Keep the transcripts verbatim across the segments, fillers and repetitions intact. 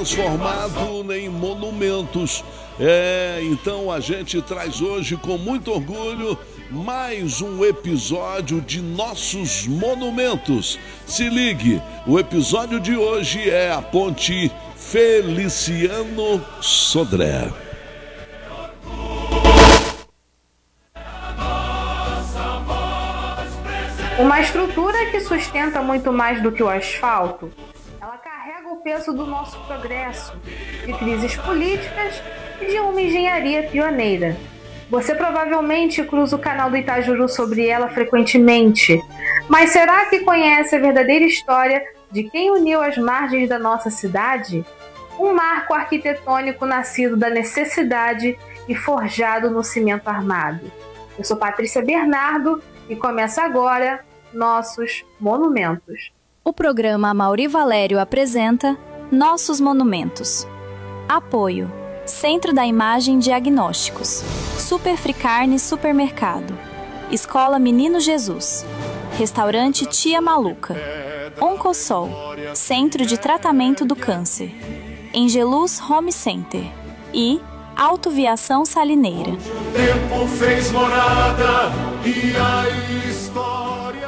transformado em monumentos. É, então a gente traz hoje com muito orgulho mais um episódio de nossos monumentos. Se ligue, o episódio de hoje é a Ponte Feliciano Sodré. Uma estrutura que sustenta muito mais do que o asfalto. Ela carrega o peso do nosso progresso, de crises políticas e de uma engenharia pioneira. Você provavelmente cruza o canal do Itajuru sobre ela frequentemente, mas será que conhece a verdadeira história de quem uniu as margens da nossa cidade? Um marco arquitetônico nascido da necessidade e forjado no cimento armado. Eu sou Patrícia Bernardo e começa agora Nossos Monumentos. O programa Amaury Valério apresenta Nossos Monumentos. Apoio: Centro da Imagem Diagnósticos, Super Fricarne Supermercado, Escola Menino Jesus, Restaurante Tia Maluca, Oncosol, Centro de Tratamento do Câncer, Engeluz Home Center e Autoviação Salineira. O tempo fez morada e a história...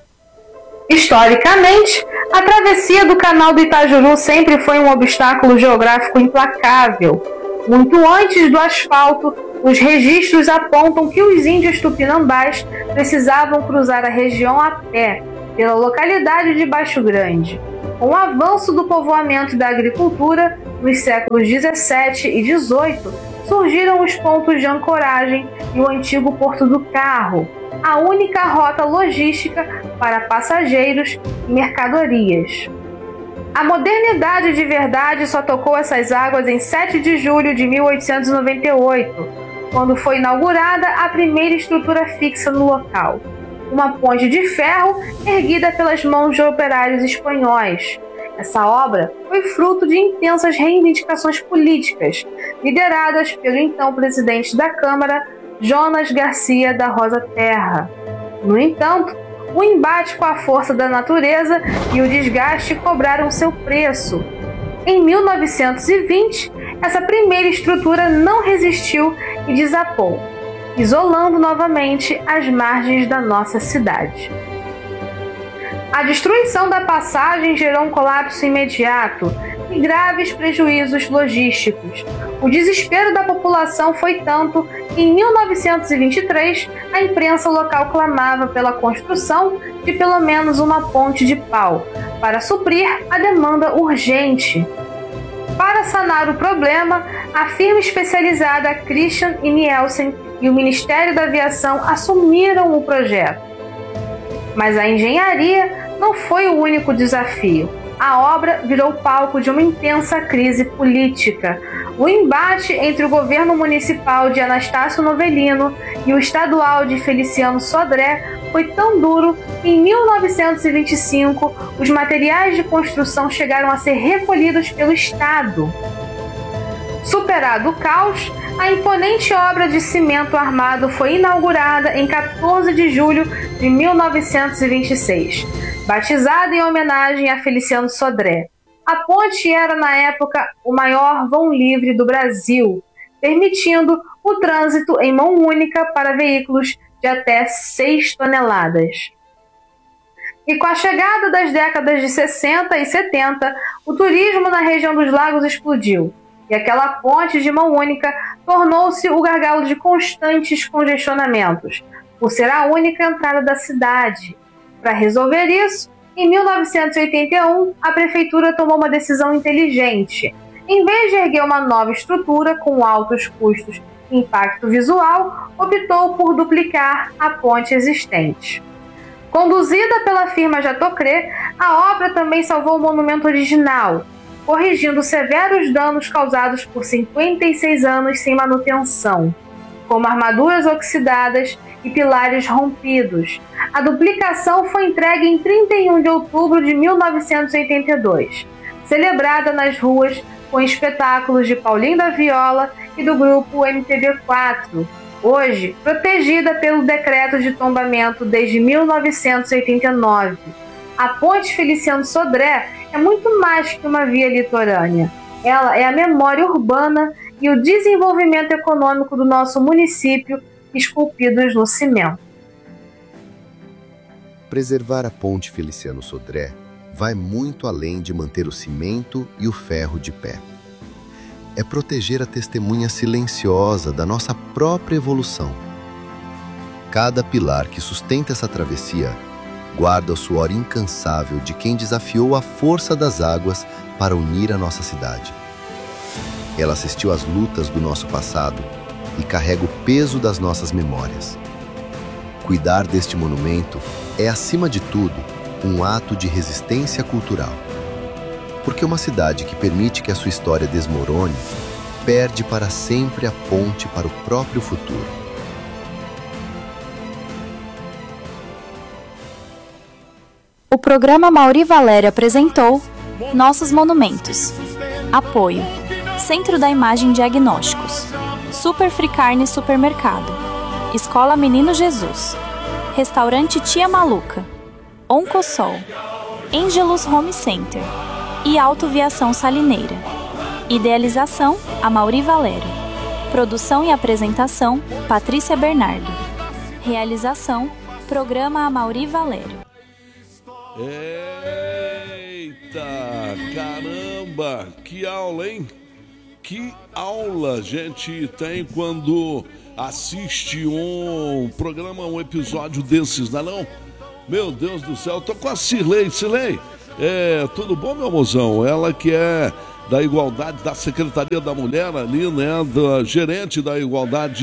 Historicamente, a travessia do canal do Itajuru sempre foi um obstáculo geográfico implacável. Muito antes do asfalto, os registros apontam que os índios tupinambás precisavam cruzar a região a pé, pela localidade de Baixo Grande. Com o avanço do povoamento e da agricultura, nos séculos dezessete e dezoito, surgiram os pontos de ancoragem e o antigo Porto do Carro, a única rota logística para passageiros e mercadorias. A modernidade de verdade só tocou essas águas em sete de julho de mil oitocentos e noventa e oito, quando foi inaugurada a primeira estrutura fixa no local, uma ponte de ferro erguida pelas mãos de operários espanhóis. Essa obra foi fruto de intensas reivindicações políticas, lideradas pelo então presidente da Câmara, Jonas Garcia da Rosa Terra. No entanto, o embate com a força da natureza e o desgaste cobraram seu preço. Em mil novecentos e vinte, essa primeira estrutura não resistiu e desabou, isolando novamente as margens da nossa cidade. A destruição da passagem gerou um colapso imediato e graves prejuízos logísticos. O desespero da população foi tanto que, em mil novecentos e vinte e três, a imprensa local clamava pela construção de pelo menos uma ponte de pau, para suprir a demanda urgente. Para sanar o problema, a firma especializada Christian e Nielsen e o Ministério da Aviação assumiram o projeto. Mas a engenharia não foi o único desafio. A obra virou palco de uma intensa crise política. O embate entre o governo municipal de Anastácio Novelino e o estadual de Feliciano Sodré foi tão duro que, em mil novecentos e vinte e cinco, os materiais de construção chegaram a ser recolhidos pelo Estado. Superado o caos, a imponente obra de cimento armado foi inaugurada em quatorze de julho de mil novecentos e vinte e seis, batizada em homenagem a Feliciano Sodré. A ponte era, na época, o maior vão livre do Brasil, permitindo o trânsito em mão única para veículos de até seis toneladas. E com a chegada das décadas de sessenta e setenta, o turismo na região dos lagos explodiu. E aquela ponte de mão única tornou-se o gargalo de constantes congestionamentos, por ser a única entrada da cidade. Para resolver isso, em mil novecentos e oitenta e um, a prefeitura tomou uma decisão inteligente. Em vez de erguer uma nova estrutura com altos custos e impacto visual, optou por duplicar a ponte existente. Conduzida pela firma Jatocré, a obra também salvou o monumento original, corrigindo severos danos causados por cinquenta e seis anos sem manutenção, como armaduras oxidadas e pilares rompidos. A duplicação foi entregue em trinta e um de outubro de mil novecentos e oitenta e dois, celebrada nas ruas com espetáculos de Paulinho da Viola e do grupo M P B quatro, hoje protegida pelo decreto de tombamento desde mil novecentos e oitenta e nove. A Ponte Feliciano Sodré é muito mais que uma via litorânea. Ela é a memória urbana e o desenvolvimento econômico do nosso município, esculpidos no cimento. Preservar a Ponte Feliciano Sodré vai muito além de manter o cimento e o ferro de pé. É proteger a testemunha silenciosa da nossa própria evolução. Cada pilar que sustenta essa travessia guarda o suor incansável de quem desafiou a força das águas para unir a nossa cidade. Ela assistiu às lutas do nosso passado e carrega o peso das nossas memórias. Cuidar deste monumento é, acima de tudo, um ato de resistência cultural. Porque uma cidade que permite que a sua história desmorone, perde para sempre a ponte para o próprio futuro. O programa Mauri Valério apresentou Nossos Monumentos. Apoio: Centro da Imagem Diagnósticos, Super Fricarne Supermercado, Escola Menino Jesus, Restaurante Tia Maluca, Oncosol, Angelus Home Center e Autoviação Salineira. Idealização: Mauri Valério. Produção e apresentação: Patrícia Bernardo. Realização: Programa Mauri Valério. Eita, caramba, que aula, hein? Que aula a gente tem quando assiste um programa, um episódio desses, não é não? Meu Deus do céu, eu tô com a Cirlei. Cirlei, é, tudo bom, meu mozão? Ela que é da Igualdade, da Secretaria da Mulher ali, né? Da gerente da Igualdade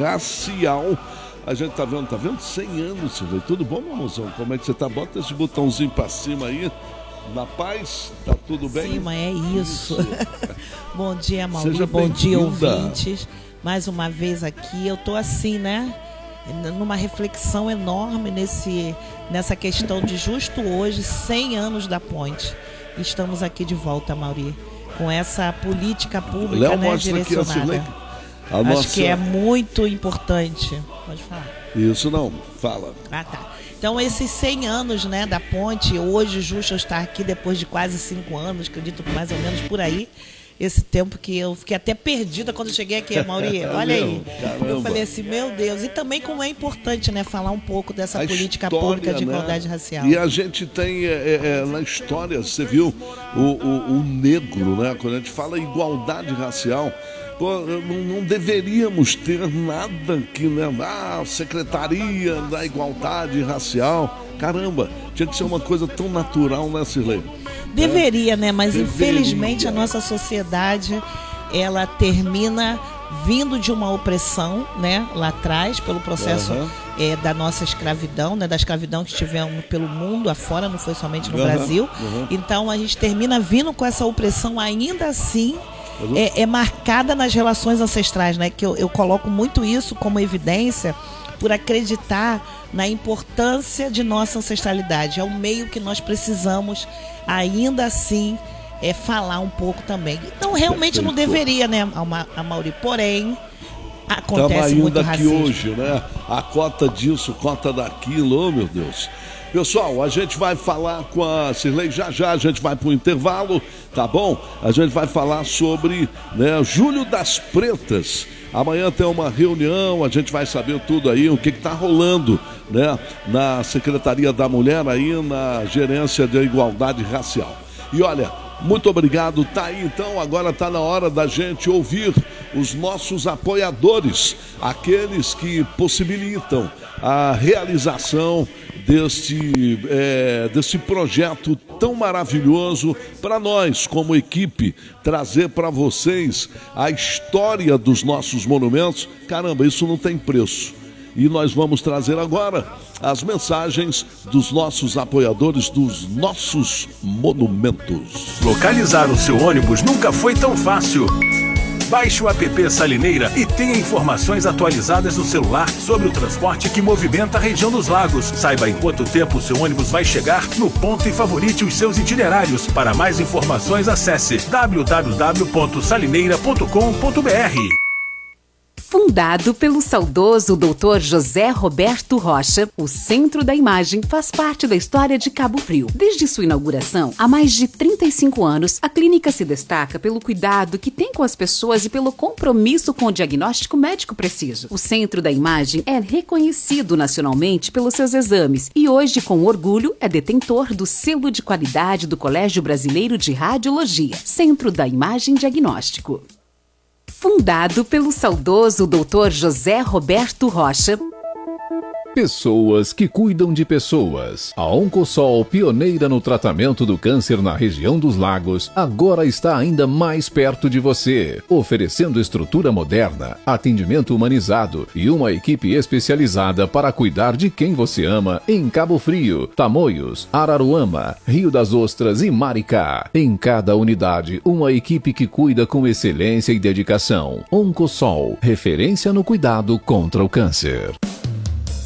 Racial. A gente tá vendo, tá vendo? cem anos, Cirlei. Tudo bom, meu mozão? Como é que você tá? Bota esse botãozinho pra cima aí. Na paz, tá tudo bem? Sim, mas é isso. isso. Bom dia, Mauri. Seja bom dia, bem-vinda. ouvintes. Mais uma vez aqui. Eu tô assim, né? Numa reflexão enorme nesse, nessa questão de justo hoje, cem anos da ponte. Estamos aqui de volta, Mauri, com essa política pública, né, direcionada. A Acho nossa... que é muito importante. Pode falar. Isso não, fala. Ah, tá. Então, esses cem anos, né, da ponte, hoje justo eu estar aqui depois de quase cinco anos, acredito mais ou menos por aí. Esse tempo que eu fiquei até perdida quando cheguei aqui, Mauri. Olha aí. Caramba. Eu falei assim, meu Deus. E também como é importante, né, falar um pouco dessa a política história, pública de né? igualdade racial. E a gente tem, é, é, na história, você viu o, o, o negro, né? Quando a gente fala igualdade racial, pô, não, não deveríamos ter nada aqui, né? Ah, Secretaria da Igualdade Racial. Caramba, tinha que ser uma coisa tão natural, né, Cirlei? Deveria, né? Mas Deveria. Infelizmente a nossa sociedade, ela termina vindo de uma opressão, né? Lá atrás, pelo processo uhum. é, da nossa escravidão, né? Da escravidão que tivemos pelo mundo afora, não foi somente no uhum. Brasil. Uhum. Então a gente termina vindo com essa opressão ainda assim. É, é marcada nas relações ancestrais, né? Que eu, eu coloco muito isso como evidência por acreditar na importância de nossa ancestralidade. É o meio que nós precisamos, ainda assim, é, falar um pouco também. Então, realmente Perfeito. Não deveria, né, Mauri? Porém, acontece muito racismo. Estamos ainda aqui hoje, né? A cota disso, cota daquilo, oh meu Deus. Pessoal, a gente vai falar com a Cirlei já já, a gente vai para o intervalo, tá bom? A gente vai falar sobre, né, Julho das Pretas. Amanhã tem uma reunião, a gente vai saber tudo aí, o que está rolando, né, na Secretaria da Mulher, aí na Gerência de Igualdade Racial. E olha, muito obrigado, tá aí então, agora tá na hora da gente ouvir os nossos apoiadores, aqueles que possibilitam a realização deste, é, desse projeto tão maravilhoso para nós, como equipe, trazer para vocês a história dos nossos monumentos. Caramba, isso não tem preço. E nós vamos trazer agora as mensagens dos nossos apoiadores, dos nossos monumentos. Localizar o seu ônibus nunca foi tão fácil. Baixe o app Salineira e tenha informações atualizadas no celular sobre o transporte que movimenta a região dos lagos. Saiba em quanto tempo o seu ônibus vai chegar no ponto e favorite os seus itinerários. Para mais informações, acesse w w w ponto salineira ponto com ponto b r. Fundado pelo saudoso doutor José Roberto Rocha, o Centro da Imagem faz parte da história de Cabo Frio. Desde sua inauguração, há mais de trinta e cinco anos, a clínica se destaca pelo cuidado que tem com as pessoas e pelo compromisso com o diagnóstico médico preciso. O Centro da Imagem é reconhecido nacionalmente pelos seus exames e hoje, com orgulho, é detentor do selo de qualidade do Colégio Brasileiro de Radiologia, Centro da Imagem Diagnóstico. Fundado pelo saudoso doutor José Roberto Rocha. Pessoas que cuidam de pessoas. A Oncosol, pioneira no tratamento do câncer na região dos lagos, agora está ainda mais perto de você, oferecendo estrutura moderna, atendimento humanizado e uma equipe especializada para cuidar de quem você ama em Cabo Frio, Tamoios, Araruama, Rio das Ostras e Maricá. Em cada unidade, uma equipe que cuida com excelência e dedicação. Oncosol, referência no cuidado contra o câncer.